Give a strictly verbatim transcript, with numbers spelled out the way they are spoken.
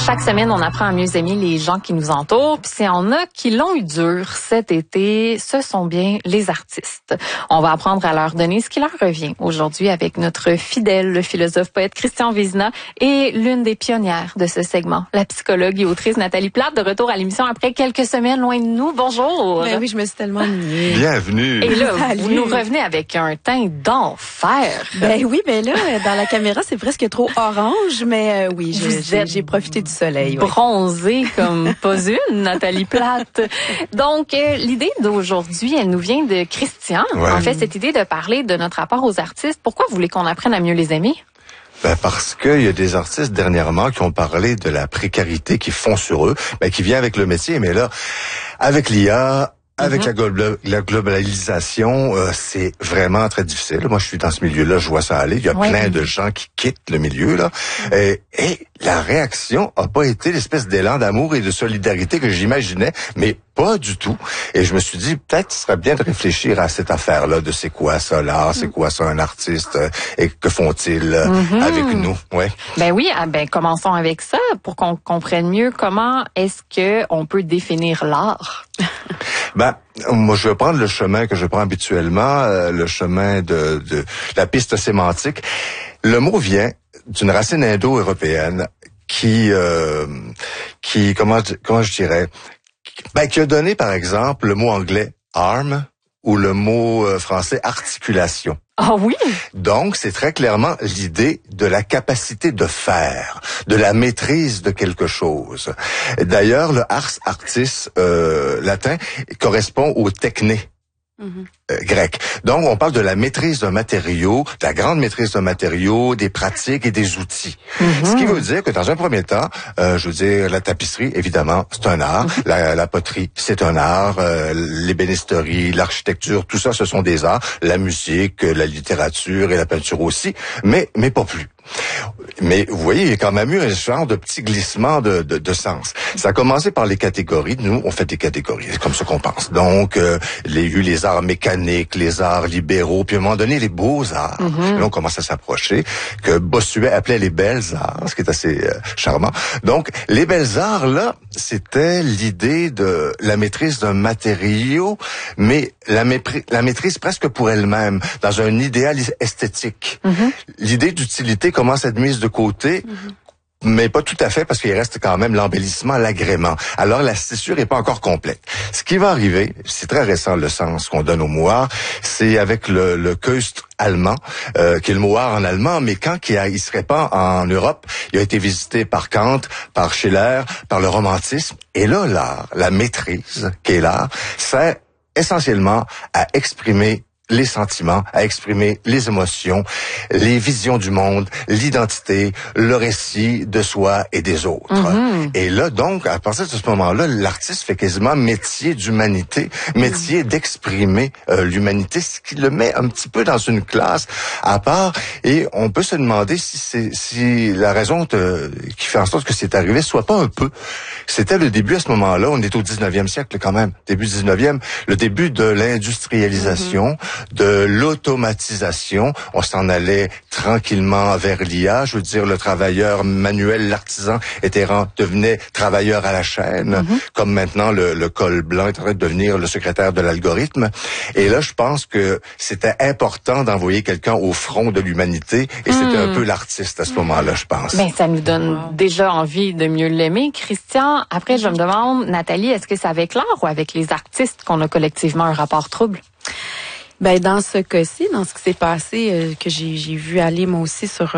Chaque semaine, on apprend à mieux aimer les gens qui nous entourent. Puis s'il y en a qui l'ont eu dur cet été, ce sont bien les artistes. On va apprendre à leur donner ce qui leur revient aujourd'hui avec notre fidèle philosophe poète Christian Vézina et l'une des pionnières de ce segment, la psychologue et autrice Nathalie Plate, de retour à l'émission après quelques semaines loin de nous. Bonjour! Ben oui, je me suis tellement ennuyée. Bienvenue! Et là, Salut. vous nous revenez avec un teint d'enfer. Ben oui, ben là, dans la caméra, c'est presque trop orange, mais euh, oui, j'ai, j'ai, j'ai profité du soleil. Oui. Bronzée comme pas une, Nathalie Plate. Donc, euh, l'idée d'aujourd'hui, elle nous vient de Christian. Ouais. En fait, cette idée de parler de notre rapport aux artistes. Pourquoi vous voulez qu'on apprenne à mieux les aimer? Ben parce qu'il y a des artistes dernièrement qui ont parlé de la précarité qui fond sur eux, ben qui vient avec le métier, mais là, avec l'I A, avec mm-hmm. la, glo- la globalisation, euh, c'est vraiment très difficile. Moi, je suis dans ce milieu-là, je vois ça aller. Il y a ouais. plein de gens qui quittent le milieu, là. Et, et la réaction a pas été l'espèce d'élan d'amour et de solidarité que j'imaginais, mais pas du tout. Et je me suis dit, peut-être ce serait bien de réfléchir à cette affaire-là, de c'est quoi ça, l'art, c'est quoi ça, un artiste, et que font-ils mm-hmm. avec nous, ouais. Ben oui, ah ben commençons avec ça, pour qu'on comprenne mieux comment est-ce que on peut définir l'art. Ben, moi, je vais prendre le chemin que je prends habituellement, euh, le chemin de, de la piste sémantique. Le mot vient d'une racine indo-européenne qui, euh, qui, comment, comment je dirais, ben, qui a donné, par exemple, le mot anglais arm ou le mot euh, français articulation. Ah oui? Donc, c'est très clairement l'idée de la capacité de faire, de la maîtrise de quelque chose. D'ailleurs, le ars artis euh, latin correspond au techné. Mm-hmm. Euh, grec. Donc, on parle de la maîtrise d'un matériau, de la grande maîtrise d'un matériau, des pratiques et des outils. Mm-hmm. Ce qui veut dire que dans un premier temps, euh, je veux dire, la tapisserie, évidemment, c'est un art. Mm-hmm. La, la poterie, c'est un art. Euh, l'ébénisterie, l'architecture, tout ça, ce sont des arts. La musique, la littérature et la peinture aussi, mais mais pas plus. Mais vous voyez, il y a quand même eu un genre de petit glissement de, de, de sens. Ça a commencé par les catégories. Nous, on fait des catégories, c'est comme ça qu'on pense. Donc, euh, il y a eu les arts mécaniques, les arts libéraux, puis à un moment donné, les beaux-arts. Mm-hmm. Là, on commence à s'approcher, que Bossuet appelait les belles-arts, ce qui est assez euh, charmant. Donc, les belles-arts, là, c'était l'idée de la maîtrise d'un matériau, mais la, mépris, la maîtrise presque pour elle-même, dans un idéal esthétique. Mm-hmm. L'idée d'utilité commence à être mise de côté, mm-hmm. mais pas tout à fait parce qu'il reste quand même l'embellissement, l'agrément. Alors la tessture est pas encore complète. Ce qui va arriver, c'est très récent le sens qu'on donne au mot art, c'est avec le, le Kunst allemand, euh, qui est le mot art en allemand, mais quand il, a, il se répand en Europe, il a été visité par Kant, par Schiller, par le romantisme. Et là, l'art, la maîtrise qu'est l'art, sert essentiellement à exprimer les sentiments, à exprimer les émotions, les visions du monde, l'identité, le récit de soi et des autres. Mm-hmm. Et là, donc, à partir de ce moment-là, l'artiste fait quasiment métier d'humanité, métier mm-hmm. d'exprimer euh, l'humanité, ce qui le met un petit peu dans une classe à part. Et on peut se demander si c'est si la raison de, qui fait en sorte que c'est arrivé soit pas un peu. C'était le début à ce moment-là, on est au dix-neuvième siècle quand même, début dix-neuvième, le début de l'industrialisation, mm-hmm. de l'automatisation. On s'en allait tranquillement vers l'I A. Je veux dire, le travailleur manuel, l'artisan était devenait travailleur à la chaîne, mm-hmm. comme maintenant le, le col blanc est en train de devenir le secrétaire de l'algorithme. Et là, je pense que c'était important d'envoyer quelqu'un au front de l'humanité et mm. c'était un peu l'artiste à ce moment-là, je pense. Ben, ça nous donne wow. déjà envie de mieux l'aimer. Christian, après, je me demande, Nathalie, est-ce que c'est avec l'art ou avec les artistes qu'on a collectivement un rapport trouble? Ben dans ce cas-ci, dans ce qui s'est passé, euh, que j'ai, j'ai vu aller moi aussi sur